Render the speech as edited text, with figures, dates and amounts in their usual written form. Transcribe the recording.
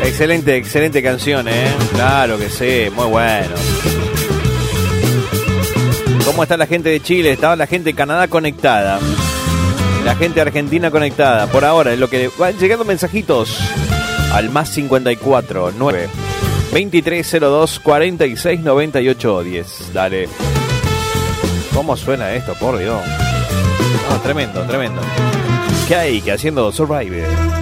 Excelente, excelente canción, Claro que sí, muy bueno. ¿Cómo está la gente de Chile? Estaba la gente de Canadá conectada. La gente de Argentina conectada. Por ahora, es lo que van llegando mensajitos al más 54 9 2302 46 98 10. Dale. ¿Cómo suena esto? Por Dios. No, tremendo, tremendo. ¿Qué hay que haciendo Survivor?